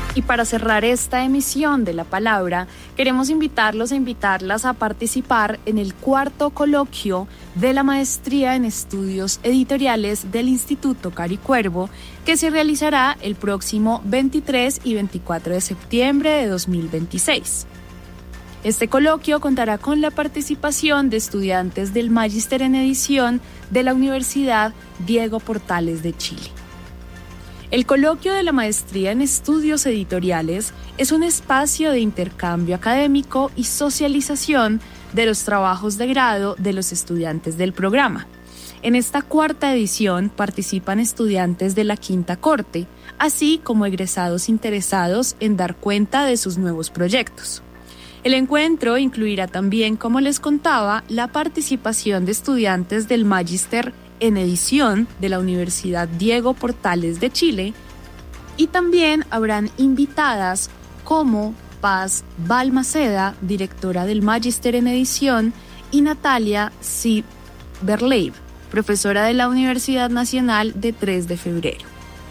Y para cerrar esta emisión de La Palabra, queremos invitarlos e invitarlas a participar en el cuarto coloquio de la Maestría en Estudios Editoriales del Instituto Caricuervo, que se realizará el próximo 23 y 24 de septiembre de 2026. Este coloquio contará con la participación de estudiantes del Magíster en Edición de la Universidad Diego Portales de Chile. El coloquio de la Maestría en Estudios Editoriales es un espacio de intercambio académico y socialización de los trabajos de grado de los estudiantes del programa. En esta cuarta edición participan estudiantes de la Quinta Corte, así como egresados interesados en dar cuenta de sus nuevos proyectos. El encuentro incluirá también, como les contaba, la participación de estudiantes del Magíster en Edición de la Universidad Diego Portales de Chile, y también habrán invitadas como Paz Balmaceda, directora del Magíster en Edición, y Natalia Berleib, profesora de la Universidad Nacional de 3 de Febrero.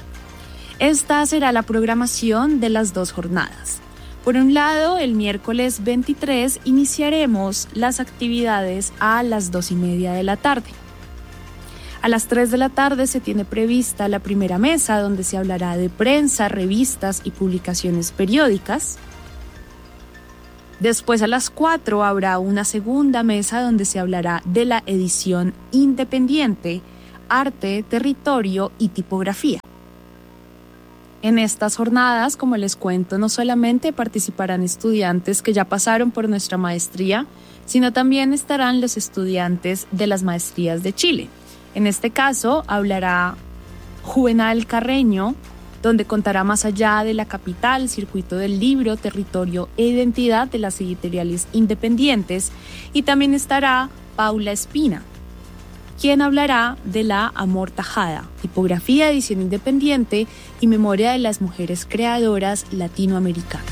Esta será la programación de las dos jornadas. Por un lado, el miércoles 23 iniciaremos las actividades a las 2:30 de la tarde. A las 3 de la tarde se tiene prevista la primera mesa, donde se hablará de prensa, revistas y publicaciones periódicas. Después, a las 4 habrá una segunda mesa donde se hablará de la edición independiente, arte, territorio y tipografía. En estas jornadas, como les cuento, no solamente participarán estudiantes que ya pasaron por nuestra maestría, sino también estarán los estudiantes de las maestrías de Chile. En este caso, hablará Juvenal Carreño, donde contará más allá de la capital, circuito del libro, territorio e identidad de las editoriales independientes, y también estará Paula Espina, quien hablará de la Amortajada, tipografía, edición independiente y memoria de las mujeres creadoras latinoamericanas.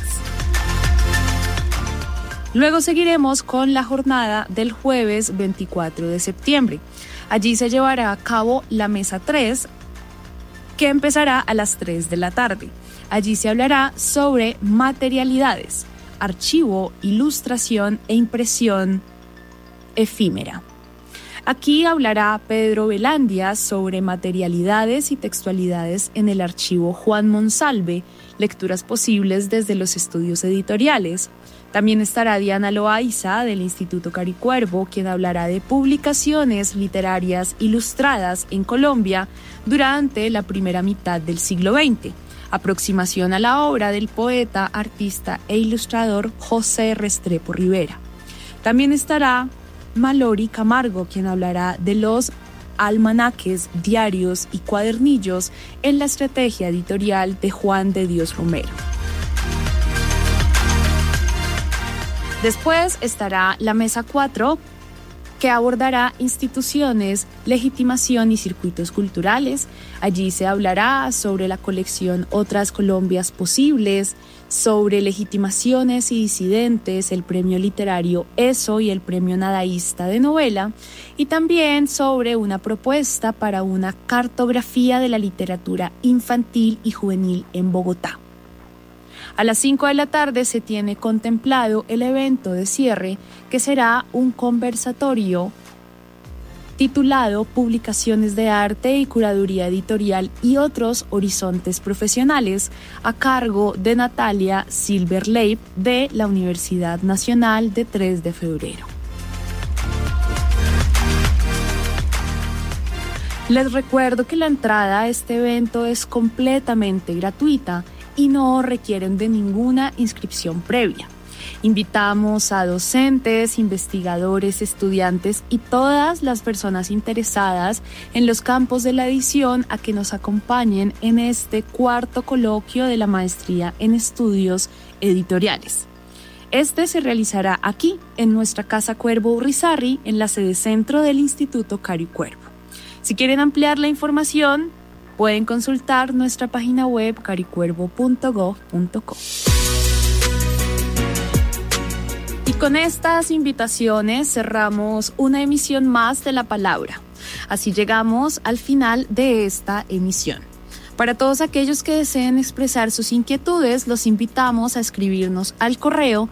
Luego seguiremos con la jornada del jueves 24 de septiembre. Allí se llevará a cabo la mesa 3, que empezará a las 3 de la tarde. Allí se hablará sobre materialidades, archivo, ilustración e impresión efímera. Aquí hablará Pedro Velandia sobre materialidades y textualidades en el archivo Juan Monsalve, lecturas posibles desde los estudios editoriales. También estará Diana Loaiza del Instituto Caricuervo, quien hablará de publicaciones literarias ilustradas en Colombia durante la primera mitad del siglo XX, aproximación a la obra del poeta, artista e ilustrador José Restrepo Rivera. También estará Mallory Camargo, quien hablará de los almanaques, diarios y cuadernillos en la estrategia editorial de Juan de Dios Romero. Después estará la mesa 4, que abordará instituciones, legitimación y circuitos culturales. Allí se hablará sobre la colección Otras Colombias Posibles, sobre legitimaciones y disidentes, el premio literario ESO y el premio nadaísta de novela, y también sobre una propuesta para una cartografía de la literatura infantil y juvenil en Bogotá. A las 5 de la tarde se tiene contemplado el evento de cierre, que será un conversatorio titulado Publicaciones de Arte y Curaduría Editorial y otros horizontes profesionales, a cargo de Natalia Berleib de la Universidad Nacional de 3 de Febrero. Les recuerdo que la entrada a este evento es completamente gratuita y no requieren de ninguna inscripción previa. Invitamos a docentes, investigadores, estudiantes y todas las personas interesadas en los campos de la edición a que nos acompañen en este cuarto coloquio de la Maestría en Estudios Editoriales. Este se realizará aquí, en nuestra Casa Cuervo Urrizarry, en la sede centro del Instituto Caricuervo. Si quieren ampliar la información, pueden consultar nuestra página web caricuervo.gov.co. Y con estas invitaciones cerramos una emisión más de La Palabra. Así llegamos al final de esta emisión. Para todos aquellos que deseen expresar sus inquietudes, los invitamos a escribirnos al correo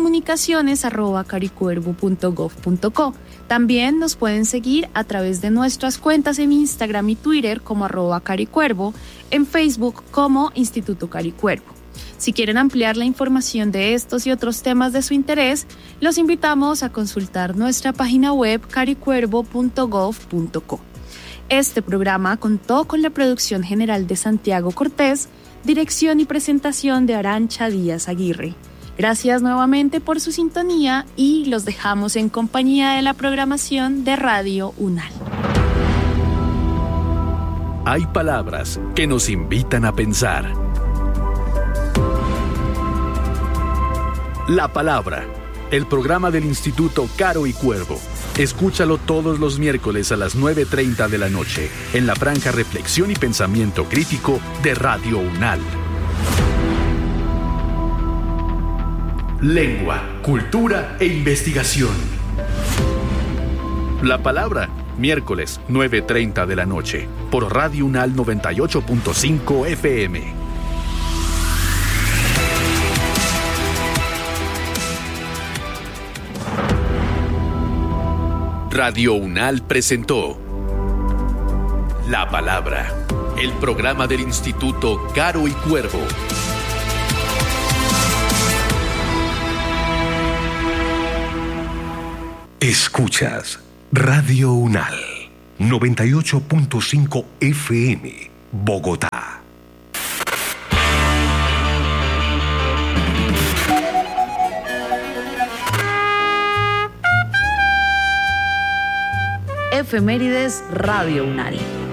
comunicaciones@caricuervo.gov.co. También nos pueden seguir a través de nuestras cuentas en Instagram y Twitter como @caricuervo, en Facebook como Instituto Caricuervo. Si quieren ampliar la información de estos y otros temas de su interés, los invitamos a consultar nuestra página web caricuervo.gov.co. Este programa contó con la producción general de Santiago Cortés, dirección y presentación de Arancha Díaz Aguirre. Gracias nuevamente por su sintonía y los dejamos en compañía de la programación de Radio UNAL. Hay palabras que nos invitan a pensar. La Palabra, el programa del Instituto Caro y Cuervo. Escúchalo todos los miércoles a las 9:30 de la noche, en la franja Reflexión y Pensamiento Crítico de Radio UNAL. Lengua, cultura e investigación. La Palabra, miércoles 9:30 de la noche, por Radio UNAL 98.5 FM. Radio UNAL presentó La Palabra, el programa del Instituto Caro y Cuervo. Escuchas Radio UNAL 98.5 FM, Bogotá. Efemérides Radio UNAL.